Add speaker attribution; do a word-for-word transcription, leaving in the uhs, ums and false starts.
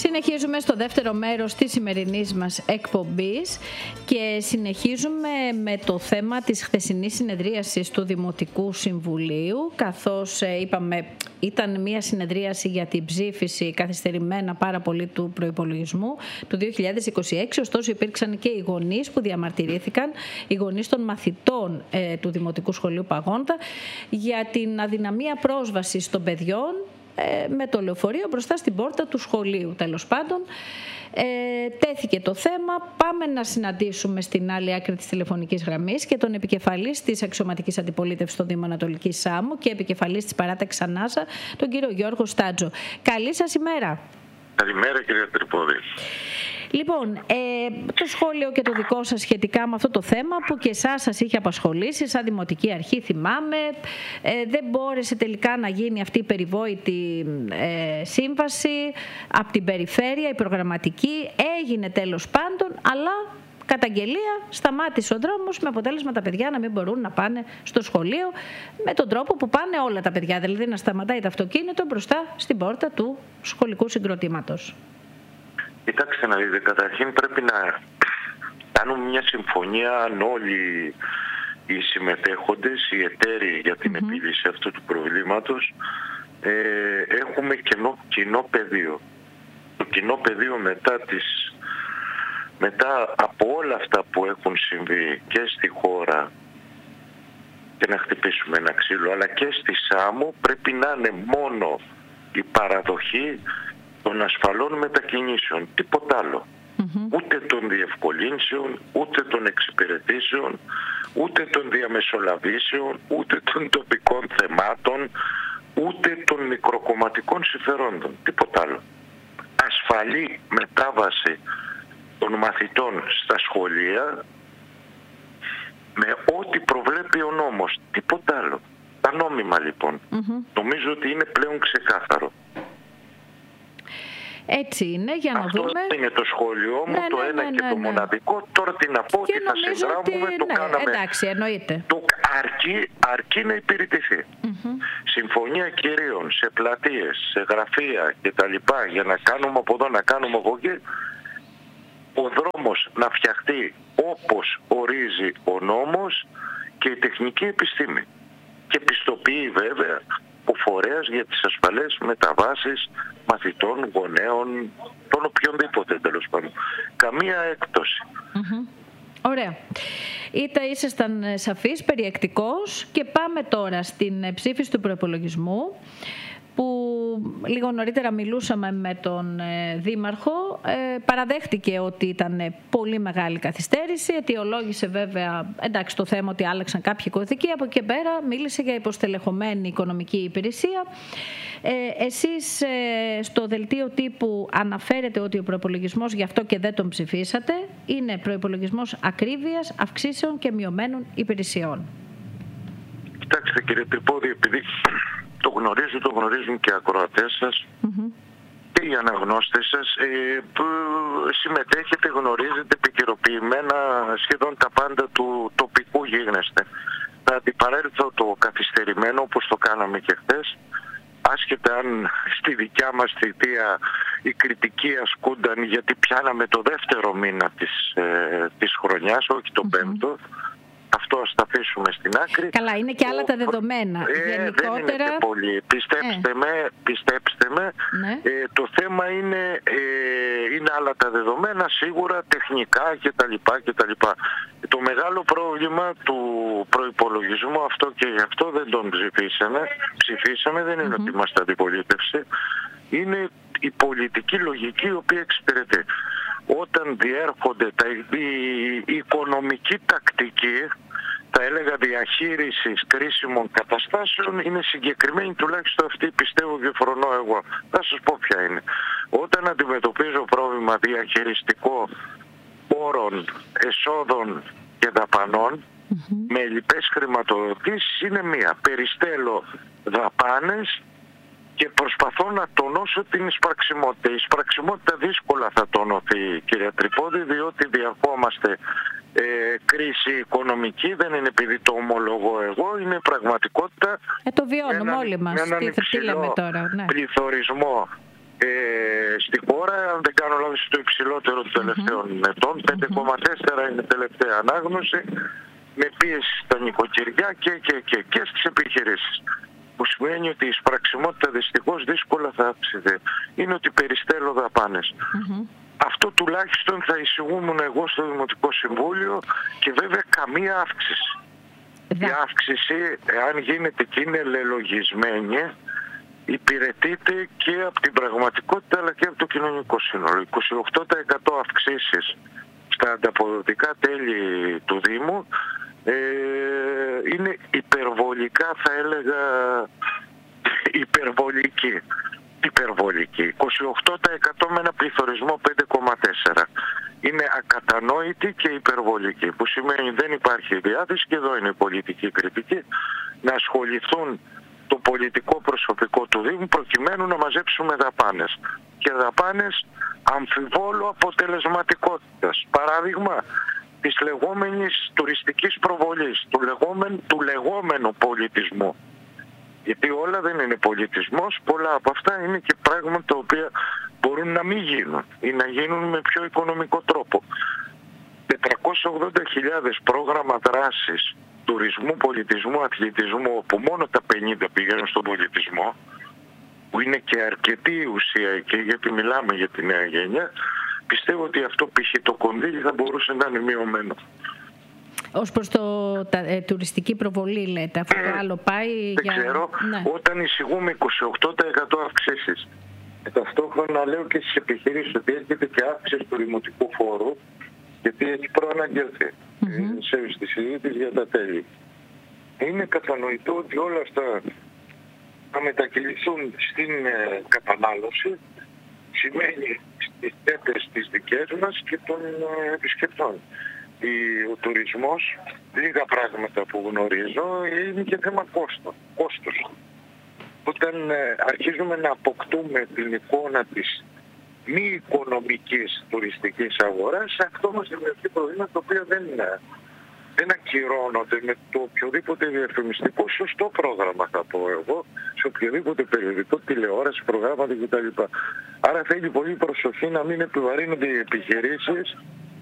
Speaker 1: Συνεχίζουμε στο δεύτερο μέρος της σημερινής μας εκπομπής και συνεχίζουμε με το θέμα της χθεσινής συνεδρίασης του Δημοτικού Συμβουλίου, καθώς είπαμε ήταν μια συνεδρίαση για την ψήφιση καθυστερημένα πάρα πολύ του προϋπολογισμού του δύο χιλιάδες είκοσι έξι, ωστόσο υπήρξαν και οι γονείς που διαμαρτυρήθηκαν, οι γονείς των μαθητών ε, του Δημοτικού Σχολείου Παγώντα για την αδυναμία πρόσβασης των παιδιών με το λεωφορείο μπροστά στην πόρτα του σχολείου. Τέλος πάντων, ε, τέθηκε το θέμα. Πάμε να συναντήσουμε στην άλλη άκρη της τηλεφωνικής γραμμής και τον επικεφαλής της αξιωματικής αντιπολίτευσης στο Δήμο Ανατολικής Σάμου και επικεφαλής της παράταξης Ανάσα, τον κύριο Γιώργο Στάτζο. Καλή σας ημέρα.
Speaker 2: Καλημέρα, κυρία Τρυπόδη.
Speaker 1: Λοιπόν, ε, το σχόλιο και το δικό σας σχετικά με αυτό το θέμα που και εσάς σας είχε απασχολήσει σαν Δημοτική Αρχή, θυμάμαι, ε, δεν μπόρεσε τελικά να γίνει αυτή η περιβόητη ε, σύμβαση από την περιφέρεια, η προγραμματική, έγινε τέλος πάντων, αλλά καταγγελία, σταμάτησε ο δρόμος με αποτέλεσμα τα παιδιά να μην μπορούν να πάνε στο σχολείο με τον τρόπο που πάνε όλα τα παιδιά, δηλαδή να σταματάει το αυτοκίνητο μπροστά στην πόρτα του σχολικού συγκροτήματος.
Speaker 2: Κοιτάξτε να δείτε, καταρχήν πρέπει να κάνουμε μια συμφωνία αν όλοι οι συμμετέχοντες, οι εταίροι για την mm-hmm. επίλυση αυτού του προβλήματος, ε, έχουμε κοινό, κοινό πεδίο. Το κοινό πεδίο μετά, τις, μετά από όλα αυτά που έχουν συμβεί και στη χώρα, και να χτυπήσουμε ένα ξύλο, αλλά και στη Σάμο, πρέπει να είναι μόνο η παραδοχή των ασφαλών μετακινήσεων, τίποτα άλλο. Mm-hmm. Ούτε των διευκολύνσεων, ούτε των εξυπηρετήσεων, ούτε των διαμεσολαβήσεων, ούτε των τοπικών θεμάτων, ούτε των μικροκομματικών συμφερόντων, τίποτα άλλο. Ασφαλή μετάβαση των μαθητών στα σχολεία με ό,τι προβλέπει ο νόμος, τίποτα άλλο. Τα νόμιμα λοιπόν. Mm-hmm. Νομίζω ότι είναι πλέον ξεκάθαρο.
Speaker 1: Έτσι είναι, για να
Speaker 2: αυτό
Speaker 1: δούμε.
Speaker 2: Αυτό είναι το σχόλιο μου,
Speaker 1: ναι,
Speaker 2: το
Speaker 1: ναι,
Speaker 2: ένα
Speaker 1: ναι,
Speaker 2: και
Speaker 1: ναι,
Speaker 2: το
Speaker 1: ναι.
Speaker 2: μοναδικό. Τώρα τι να πω, ότι θα συνδράμουμε,
Speaker 1: ότι,
Speaker 2: το
Speaker 1: ναι,
Speaker 2: κάναμε.
Speaker 1: Εντάξει, εννοείται.
Speaker 2: Το αρκεί, αρκεί να υπηρετηθεί. Mm-hmm. Συμφωνία κυρίων σε πλατείες, σε γραφεία κτλ. Για να κάνουμε από εδώ, να κάνουμε από εκεί. Ο δρόμος να φτιαχτεί όπως ορίζει ο νόμος και η τεχνική επιστήμη. Και πιστοποιεί βέβαια ο φορέας για τις ασφαλές μεταβάσεις μαθητών, γονέων, των οποιονδήποτε τέλος πάντων. Καμία έκπτωση.
Speaker 1: Mm-hmm. Ωραία. Είτε ήσασταν σαφής, περιεκτικός και πάμε τώρα στην ψήφιση του προϋπολογισμού που λίγο νωρίτερα μιλούσαμε με τον Δήμαρχο, ε, παραδέχτηκε ότι ήταν πολύ μεγάλη καθυστέρηση, αιτιολόγησε βέβαια εντάξει, το θέμα ότι άλλαξαν κάποιοι κωδικοί, από εκεί πέρα μίλησε για υποστελεχωμένη οικονομική υπηρεσία. Ε, εσείς ε, στο δελτίο τύπου αναφέρετε ότι ο προϋπολογισμός, γι' αυτό και δεν τον ψηφίσατε, είναι προϋπολογισμός ακρίβειας, αυξήσεων και μειωμένων υπηρεσιών.
Speaker 2: Κοιτάξτε κύριε Τρυπόδη, επειδή το γνωρίζω, το γνωρίζουν και οι ακροατές σας mm-hmm. και οι αναγνώστες σας, ε, που συμμετέχετε, γνωρίζετε επικαιροποιημένα σχεδόν τα πάντα του τοπικού γίγνεσθε. Θα αντιπαρέλθω το καθυστερημένο όπως το κάναμε και χθες, άσχετα αν στη δικιά μας θητεία η κριτική ασκούνταν γιατί πιάναμε το δεύτερο μήνα της, ε, της χρονιάς, όχι το mm-hmm. πέμπτο. Αυτό ας τα αφήσουμε στην άκρη.
Speaker 1: Καλά, είναι και άλλα τα δεδομένα.
Speaker 2: Ε,
Speaker 1: Γενικότερα...
Speaker 2: Δεν είναι και πολύ. Πιστέψτε ε. με, πιστέψτε με
Speaker 1: ναι.
Speaker 2: ε, το θέμα είναι, ε, είναι άλλα τα δεδομένα, σίγουρα, τεχνικά κτλ. κτλ. Το μεγάλο πρόβλημα του προϋπολογισμού, αυτό και γι' αυτό δεν τον ψηφίσαμε, ψηφίσαμε δεν είναι mm-hmm. ότι είμαστε αντιπολίτευση, είναι η πολιτική λογική η οποία εξυπηρετεί. Όταν διέρχονται τα, η, η οικονομική τακτική, θα έλεγα διαχείρισης κρίσιμων καταστάσεων, είναι συγκεκριμένη, τουλάχιστον αυτή πιστεύω, διαφορονώ εγώ. Θα σας πω ποια είναι. Όταν αντιμετωπίζω πρόβλημα διαχειριστικό πόρων, εσόδων και δαπανών, mm-hmm. με λοιπές χρηματοδοτήσεις είναι μία. Περιστέλω δαπάνες και προσπαθώ να τονώσω την εισπραξιμότητα. Η εισπραξιμότητα δύσκολα θα τονωθεί, κύριε Τρυπόδη, διότι διαχόμαστε ε, κρίση οικονομική, δεν είναι επειδή το ομολογώ εγώ, είναι πραγματικότητα.
Speaker 1: Ε, το βιώνουμε όλοι μας. Τι, τι λέμε τώρα. Ναι.
Speaker 2: Πληθωρισμό ε, στη χώρα, αν δεν κάνω λάθος, στο υψηλότερο των τελευταίων mm-hmm. ετών, πέντε κόμμα τέσσερα είναι τελευταία ανάγνωση, με πίεση στα νοικοκυριά και, και, και, και στις επιχειρήσεις. Που σημαίνει ότι η εισπραξιμότητα δυστυχώς δύσκολα θα αυξηθεί. Είναι ότι περιστέλω δαπάνες. Mm-hmm. Αυτό τουλάχιστον θα εισηγούμουν εγώ στο Δημοτικό Συμβούλιο και βέβαια καμία αύξηση. Η αύξηση, εάν γίνεται και είναι λελογισμένη, υπηρετείται και από την πραγματικότητα αλλά και από το κοινωνικό σύνολο. είκοσι οκτώ τοις εκατό αυξήσεις στα ανταποδοτικά τέλη του Δήμου ε, είναι υπερβολικά, θα έλεγα, υπερβολική. Υπερβολική. είκοσι οκτώ τοις εκατό με ένα πληθωρισμό πέντε κόμμα τέσσερα. Είναι ακατανόητη και υπερβολική, που σημαίνει δεν υπάρχει διάθεση, και εδώ είναι η πολιτική κριτική, να ασχοληθούν το πολιτικό προσωπικό του Δήμου προκειμένου να μαζέψουμε δαπάνες. Και δαπάνες αμφιβόλου αποτελεσματικότητας. Παράδειγμα της λεγόμενης τουριστικής προβολής, του λεγόμενου, του λεγόμενου πολιτισμού. Γιατί όλα δεν είναι πολιτισμός, πολλά από αυτά είναι και πράγματα τα οποία μπορούν να μην γίνουν ή να γίνουν με πιο οικονομικό τρόπο. τετρακόσιες ογδόντα χιλιάδες πρόγραμμα δράσης τουρισμού, πολιτισμού, αθλητισμού, όπου μόνο τα πενήντα πηγαίνουν στον πολιτισμό, που είναι και αρκετή ουσία και γιατί μιλάμε για τη νέα γενιά, πιστεύω ότι αυτό π.χ. το κονδύλι θα μπορούσε να είναι μειωμένο. Ως προς το τα, ε, τουριστική προβολή λέτε, αυτό το άλλο πάει δεν για... ξέρω, ναι. Όταν εισηγούμε είκοσι οκτώ τοις εκατό αυξήσεις, και ταυτόχρονα λέω και στις επιχειρήσεις ότι έρχεται και αύξηση του δημοτικού φόρου, γιατί έχει προαναγγελθεί mm-hmm. σε, στη συζήτηση για τα τέλη. Είναι κατανοητό ότι όλα αυτά να μετακυληθούν στην ε, κατανάλωση, σημαίνει στις τέτοιες τις δικές μας και των ε, επισκεπτών. Ο τουρισμός, λίγα πράγματα που γνωρίζω, είναι και θέμα κόστος. κόστος. Όταν ε, αρχίζουμε να αποκτούμε την εικόνα της μη οικονομικής τουριστικής αγοράς, αυτό μας δημιουργεί προβλήματα τα οποία δεν, δεν ακυρώνονται με το οποιοδήποτε διαφημιστικό σωστό πρόγραμμα, θα πω εγώ, σε οποιοδήποτε περιοδικό, τηλεόραση, προγράμματα κτλ. Άρα θέλει πολύ προσοχή να μην επιβαρύνονται οι επιχειρήσεις